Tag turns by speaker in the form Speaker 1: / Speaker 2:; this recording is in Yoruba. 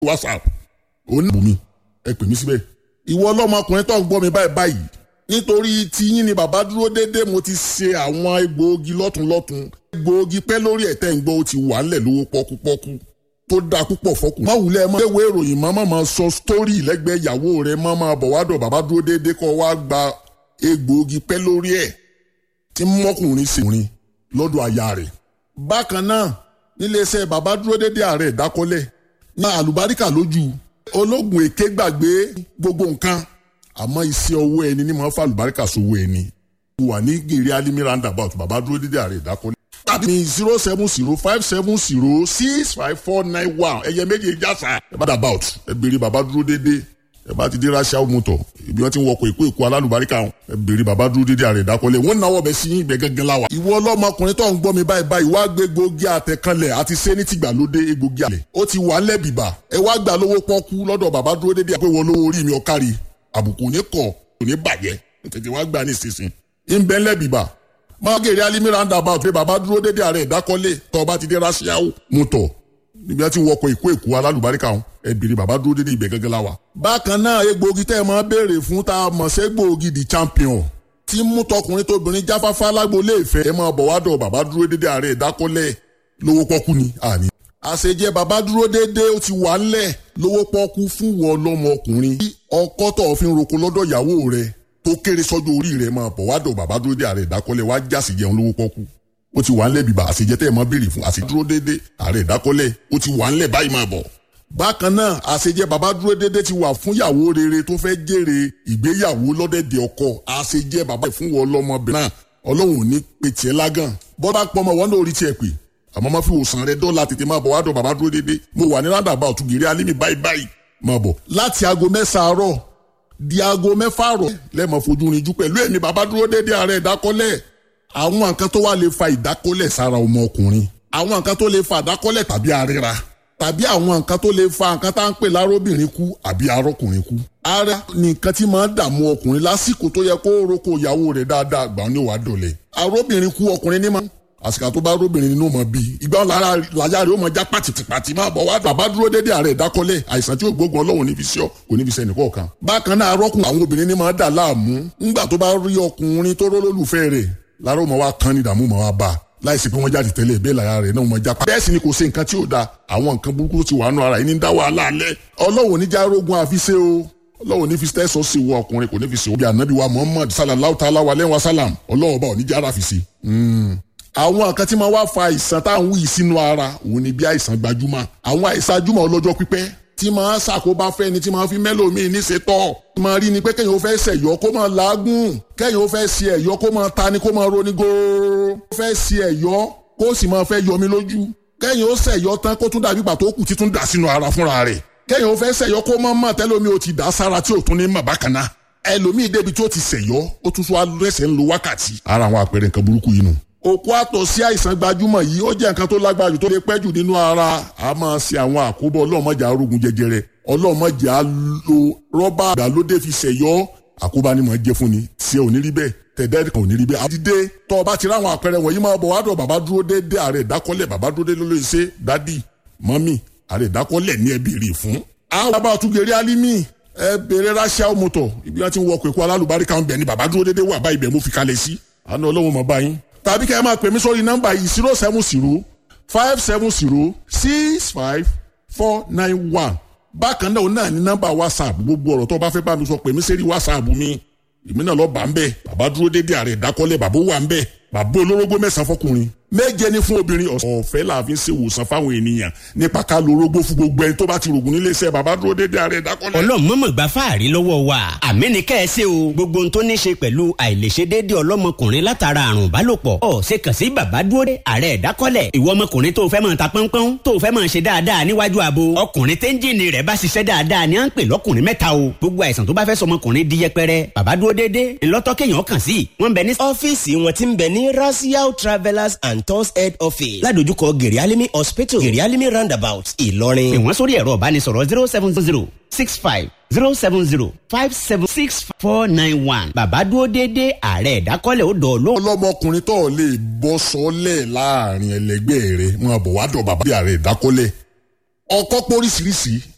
Speaker 1: WhatsApp oníbùmí ẹ pè mí síbẹ̀. ìwọ ọlọ́mọkùnrin tó ń gbọ́ mi báyìí nítorí tiyín ni bàbá dúró déédéé mo ti ṣe àwọn egbòogi lọ́tùnlọ́tùn egbòogi pẹ́ lórí ẹ̀tẹ́ ìgbọ́ ó ti wà ńlẹ̀ lówó pọ́kúpọ́kú tó dáa púpọ̀ fọkùn. má wulẹ̀ mọ́ ewé ìròyìn máa sọ sítórì lẹ́gbẹ̀ẹ́ ìyàwó rẹ̀ máa bọ̀ wádọ̀ bàbá dúró déédéé kọ́ wá gba egbòogi pẹ́ lórí ẹ̀ tí mọ́kùnrin sì rìn lọ́dọ̀ aya rẹ̀. bákan náà níléeṣẹ́ bàbá dúró déédéé ààrẹ ìdákọ́lẹ̀ ní àlùbáríkà lójú ológun èké gbàgbé gbogbo nǹkan àmọ́ iṣẹ́ owó ẹni ní máa ń fa àlùbáríkà sówó ẹni. wà ní gèrè alimi roundabout bàbá dúró déédéé ààrẹ ìdákọ́lẹ̀. tàbí ní 07057065491 ẹyẹ méje jásà. ẹ bá dàbàut ẹ béèrè bàbá dúró déédéé ẹ bá ti dé Russia motor ibi wọn ti ń wọkọ̀ èkó alálùbáríkà wọn ẹ béèrè bàbá dúró déédéé ààrẹ ìdákọ́lẹ̀ wọn náwó bẹ sí ibẹ̀ gángan láwa. ìwọ ọlọ́mọkùnrin tó ń gbọ́ mi báyìí wá gbé egbògi àtẹ̀kànlẹ̀ àti sẹ́ni tìgbàlódé egbògi àlẹ̀ ó ti wà lẹ́bìbà ẹ wá gbà lówó pọ́kú lọ́dọ̀ bàbá dúró déédéé pé wọ́n lówó orí mi ọ̀kárí àbùkù ní kọ̀ kò ní bàjẹ́ tètè wá gbà ní ìsinsìn ń bẹ́ lẹ́bìbà máa gèrè alimi roundabout pé bàbá dúró déédéé ààrẹ ìdákọ́lẹ̀ tó bá ti dé Russia motor níbi tí wọkọ̀ èkó alálùbáríkà wọn ẹ béèrè bàbá dúró déédéé ibẹ̀ gẹ́gẹ́ láwa. bákan náà egbòogi tẹ́ ẹ máa béèrè fún tá a mọ̀ sí egbòogi the champion tí mú tọkùnrin tóbìnrin jáfáfá lágboolé ìfẹ́ ẹ máa bọ̀ wádọ̀ bàbá dúró déédéé ààrẹ ìdákọ́lẹ̀ lówó pọ́kú ni àní. àṣejẹ bàbá dúró déédéé ó ti wà ńlẹ̀ lówó pọ́kú fún wọn lọ́mọkùnrin ọkọ tó fi ń roko lọ́dọ̀ ìyàwó rẹ̀ tó kéré sọ́jọ́ orí rẹ̀ máa bọ̀ wádọ̀ bàbá dúró déédéé ààrẹ ìdákọ́lẹ̀ wá jásì jẹun lówó pọ́kú ó ti wà ńlẹ̀ bíbá àṣejẹ tẹ́ ẹ máa béèrè fún àṣẹ dúró déédéé ààrẹ ìdákọ́lẹ̀ ó ti wà ńlẹ̀ báyìí máa bọ̀. bákan náà àṣejẹ bàbá dúró déédéé ti wà fún ìyàwó rere tó fẹ́ jèrè ìgbéyàwó lọ́dẹ̀dẹ̀ ọkọ àṣejẹ bàbá fún wọn lọ́mọbìnrin náà ọlọ́run ò ní pe tiẹ̀ lágàn bọ́dà pọ́nmọ́ wọn náà rí tiẹ̀ pé àmọ́ máa fi òsàn rẹ dọ́là tètè máa bọ̀ wádọ̀ bàbá dúró déédéé mo wà ní roundabout gèrè alimi báyìí máa bọ̀ láti aago 9 àárọ̀ di aago 6 àárọ̀ lẹ́ẹ̀mọ́ fojú rinjú pẹ̀lú ẹ̀mí bàbá dúró déédéé ààrẹ ìdákọ́lẹ̀ àwọn nǹkan tó wà lè fa ìdákọ́lẹ̀ sára ọmọkùnrin àwọn nǹkan tó lè fa ìdákọ́lẹ̀ tàbí àríra tàbí àwọn nǹkan tó lè fa nǹkan tá à ń pè lárobìnrin kú àbí arọ́kùnrin kú. ara ni nǹkan tí máa ń dààmú ọkùnrin lásìkò tó yẹ kó roko ìyàwó rẹ̀ dáadáa gbà ní wàá dọ̀lẹ̀. arọ́bìnrin kú ọkùnrin ní ma àsìkò tó bá arọ́bìnrin nínú mọ̀ bíi ìgbà láyà rẹ̀ ó mọ̀ já pàtìpàtì máa bọ̀ wá bàbá dúró déédéé ààrẹ ìdákọ́lẹ̀ àìsàn tí ó gbógun ọlọ́run ní fi sí ọ kò ní fi sẹ́ni kọ̀ọ̀kan. bákan náà arọ́kùnrin àwọn obìnrin ní máa dà láàmú ńgbà tó bá rí ọkùnrin tó rólólùfẹ́ rẹ̀ lára ọmọ wa kan ní ìdààmú ọmọ wa bá a láìsí pé wọ́n jáde tẹ́lẹ̀ bẹ́ẹ̀ lára rẹ̀ náà wọ́n já pa. bẹ́ẹ̀ sì ni kò ṣe nǹkan tí ò da àwọn nǹkan burúkú tó ti wà nù ara yìí ní dá wàhálà alẹ́. ọlọ́wọ́ ní járógun àfiṣe o ọlọ́wọ́ ní fi tẹ́sọ̀ sí wọ ọkùnrin kò ní fi ṣe o. bí anabi wa Muhammad sallallahu ta'ala wa lẹ́wọ̀n salam ọlọ́wọ́ bá ò ní jára fi ṣe. àwọn nǹkan tí máa wá fa àìsàn tá à ń wí sínú ara òun ni bí àìsàn gbajúmọ̀ àwọn àìsàn gbajúmọ̀ ọlọ́jọ́ pípẹ́ tí máa ṣàkóbá fẹ́ni tí máa fi mẹ́lòmíì níṣetọ́ máa rí ni pé kẹ́yìn ó fẹ́ ṣẹ̀yọ́ kó máa làágùn kẹ́yìn ó fẹ́ ṣe ẹ̀yọ́ kó máa tani kó máa roni góòrò ó fẹ́ ṣe ẹ̀yọ́ kó sì máa fẹ́ yọmi lójú kẹ́yìn ó ṣẹ̀yọ́ tán kó tún dàbí ìgbà tó kù títún dà sínú ara fúnra rẹ̀ kẹ́yìn ó fẹ́ ṣẹ̀yọ́ kó máa mọ̀ tẹ́lómi ó ti dà sára tí ò tún ní mọ̀ bákan náà ẹlòmíì débi tó ti ṣẹ̀yọ́ ó tún sọ alẹ́sẹ̀ ń lo wákàtí. ara àwọn àpẹẹrẹ nǹkan burúkú yìí nù. òkú àtọ̀ sí àìsàn gbajúmọ̀ yìí ó jẹ́ nǹkan tó lágbára jù tó lè pẹ́ jù nínú ara a máa ṣe àwọn àkóbọ̀ ọlọ́mọjà arógun jẹjẹrẹ ọlọ́mọjà lo rọ́bà ìgbàlódé fi ṣẹ̀yọ́ àkóbá ni mò ń jẹ́ fún ni tí ẹ ò ní rí bẹ́ẹ̀ tẹ̀dẹ́ kan ò ní rí bẹ́ẹ̀. àdìdé tó o bá ti ráwọn àpẹẹrẹ wọ̀nyí máa bọ̀ wádọ̀ bàbá dúró déédéé ààrẹ ìdákọ́lẹ̀ bàbá dúró déédéé ló lè ṣe dádì mọ́mì ààrẹ ìdákọ́lẹ̀ ní ẹ béèrè fún. àwọn bàbá àtúgẹ̀rẹ́ alimi ẹ béèrè Russia motor ibi wọn ti ń wọkọ̀ èkó alálùbáríkà ń bẹ̀ ni bàbá dúró déédéé wà báyìí bẹ̀ mo fi kalẹ̀ sí. àná ọlọ́run mọ̀ báyìí tàbí kẹ́ ẹ máa pè mí sórí nọ́mbà yìí 070-570-65491 bákan náà náà ní nọ́mbà WhatsApp gbogbo ọ̀rọ̀ tó bá fẹ́ bá mi sọ pè mí sẹ́rí WhatsApp mi èmi náà lọ bá ń bẹ̀ bàbá dúró déédéé ààrẹ ìdákọ́lẹ̀ bàbá wà ń bẹ̀ bàbá olórógbó 9 fọkùnrin 7 ní fún obìnrin ọ̀fẹ́ láàfin ṣe ìwòsàn fáwọn ènìyàn nípa ká lo orógbó fún gbogbo ẹni tó bá ti rògùn nílé iṣẹ́ bàbá dúró déédéé ààrẹ ìdákọ́lẹ̀.
Speaker 2: ọlọ́mọ̀mọ̀ gba fáàrí lọ́wọ́ wa àmì ní kẹ́ ẹ ṣe o gbogbo ohun tó ní ṣe pẹ̀lú àìlèṣe déédéé ọlọ́mọkùnrin látara àrùn ìbálòpọ̀ ọ̀ ṣe kàn sí bàbá dúró déédéé ààrẹ ìdákọ́lẹ̀ ìwọ ọmọkùnrin tó fẹ́ máa ta pọ́npọ́n tó fẹ́ máa ṣe dáadáa níwájú abo ọkùnrin tẹ́ńjìnì rẹ̀ bá ṣiṣẹ́ dáadáa ni à ń pè lọ́kùnrin mẹ́ta o gbogbo àìsàn tó bá fẹ́ sọmọkùnrin di yẹpẹrẹ bàbá dúró déédéé ńlọ́tọ́ kéèyàn kàn sí wọ́n bẹ ní ọ́fíìsì wọn tí ń bẹ ní Rasiao Travellers and Tours Head Office ládojúkọ gèrè alimi hospital gèrè alimi roundabout Ìlọrin. pè wọ́n sórí ẹ̀rọ ìbánisọ̀rọ̀ 070-65-070-576-491 bàbá dúró déédéé ààrẹ ìdákọ́lẹ̀ ó dọ̀ lóhùn.
Speaker 1: ọlọ́mọkùnrin tó lè bọ́ sọ́lẹ̀ láàrin ẹlẹgbẹ́ rẹ̀ wọn bọ̀ wá dọ̀ bàbá ààrẹ ìdákọ́lẹ̀ ọkọ́ póríṣiríṣi